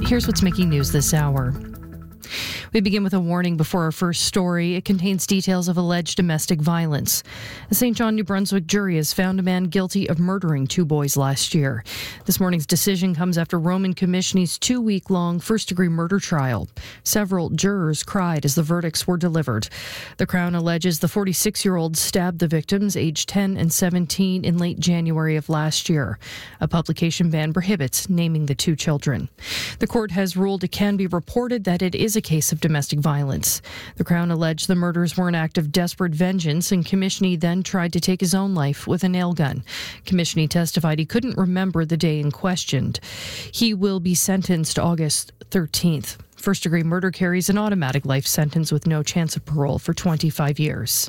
Here's what's making news this hour. We begin with a warning before our first story. It contains details of alleged domestic violence. A St. John, New Brunswick jury has found a man guilty of murdering 2 boys last year. This morning's decision comes after Roman Commissioner's 2-week-long first-degree murder trial. Several jurors cried as the verdicts were delivered. The Crown alleges the 46-year-old stabbed the victims, aged 10 and 17, in late January of last year. A publication ban prohibits naming the 2 children. The court has ruled it can be reported that it is a case of domestic violence. The Crown alleged the murders were an act of desperate vengeance, and Commissioner then tried to take his own life with a nail gun. Commissioner testified he couldn't remember the day in question. He will be sentenced August 13th. First-degree murder carries an automatic life sentence with no chance of parole for 25 years.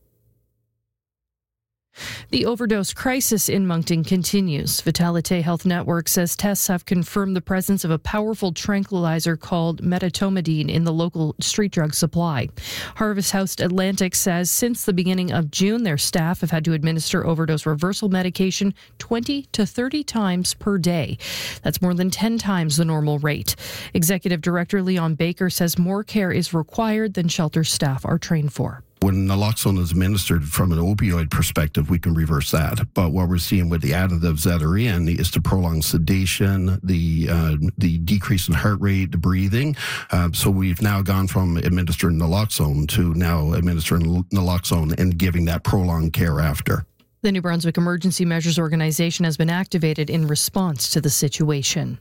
The overdose crisis in Moncton continues. Vitalite Health Network says tests have confirmed the presence of a powerful tranquilizer called metatomidine in the local street drug supply. Harvest House Atlantic says since the beginning of June, their staff have had to administer overdose reversal medication 20 to 30 times per day. That's more than 10 times the normal rate. Executive Director Leon Baker says more care is required than shelter staff are trained for. When naloxone is administered from an opioid perspective, we can reverse that. But what we're seeing with the additives that are in is to prolong sedation, the decrease in heart rate, the breathing. So we've now gone from administering naloxone to now administering naloxone and giving that prolonged care after. The New Brunswick Emergency Measures Organization has been activated in response to the situation.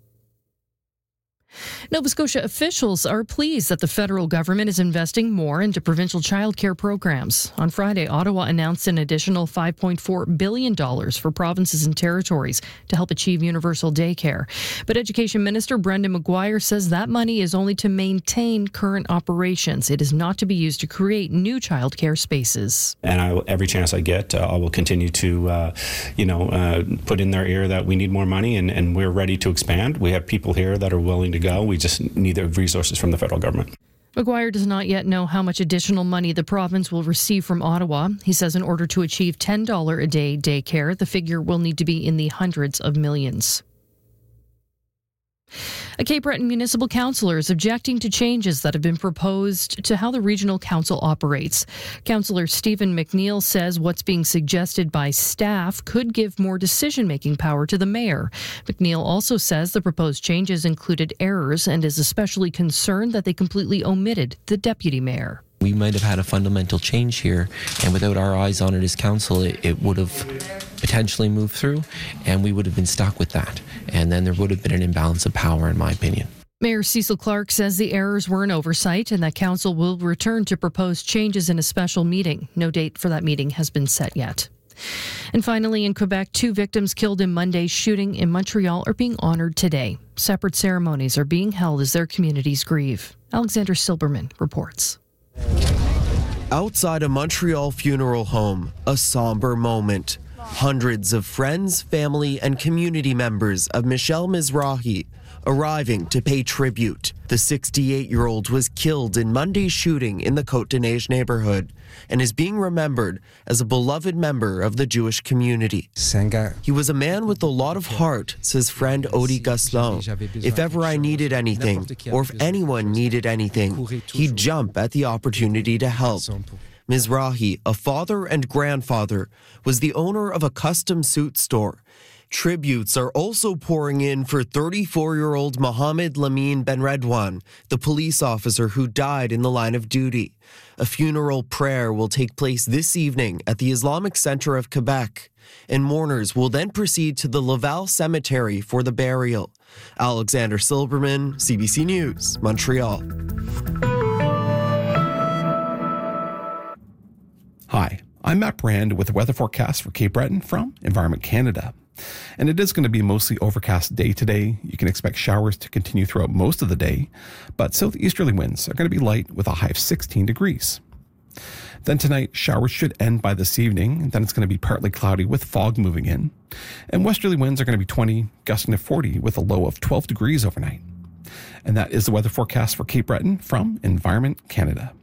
Nova Scotia officials are pleased that the federal government is investing more into provincial childcare programs. On Friday, Ottawa announced an additional $5.4 billion for provinces and territories to help achieve universal daycare. But Education Minister Brendan McGuire says that money is only to maintain current operations. It is not to be used to create new childcare spaces. And every chance I get, I will continue to, put in their ear that we need more money and we're ready to expand. We have people here that are willing to go. We just need the resources from the federal government. McGuire does not yet know how much additional money the province will receive from Ottawa. He says in order to achieve $10 a day daycare, the figure will need to be in the hundreds of millions. A Cape Breton municipal councillor is objecting to changes that have been proposed to how the regional council operates. Councillor Stephen McNeil says what's being suggested by staff could give more decision-making power to the mayor. McNeil also says the proposed changes included errors and is especially concerned that they completely omitted the deputy mayor. We might have had a fundamental change here, and without our eyes on it as council, it would have potentially moved through, and we would have been stuck with that. And then there would have been an imbalance of power, in my opinion. Mayor Cecil Clark says the errors were an oversight and that council will return to proposed changes in a special meeting. No date for that meeting has been set yet. And finally, in Quebec, 2 victims killed in Monday's shooting in Montreal are being honored today. Separate ceremonies are being held as their communities grieve. Alexander Silberman reports. Outside a Montreal funeral home, a somber moment. Hundreds of friends, family, and community members of Michelle Mizrahi arriving to pay tribute. The 68-year-old was killed in Monday's shooting in the Côte-des-Neiges neighborhood and is being remembered as a beloved member of the Jewish community. He was a man with a lot of heart, says friend Odi Gosselin. If ever I needed anything, or if anyone needed anything, he'd jump at the opportunity to help. Mizrahi, a father and grandfather, was the owner of a custom suit store. Tributes are also pouring in for 34-year-old Mohammed Lamine Benredwan, the police officer who died in the line of duty. A funeral prayer will take place this evening at the Islamic Center of Quebec, and mourners will then proceed to the Laval Cemetery for the burial. Alexander Silberman, CBC News, Montreal. Hi, I'm Matt Brand with the weather forecast for Cape Breton from Environment Canada. And it is going to be a mostly overcast day today. You can expect showers to continue throughout most of the day, but southeasterly winds are going to be light with a high of 16 degrees. Then tonight, showers should end by this evening, and then it's going to be partly cloudy with fog moving in. And westerly winds are going to be 20, gusting to 40 with a low of 12 degrees overnight. And that is the weather forecast for Cape Breton from Environment Canada.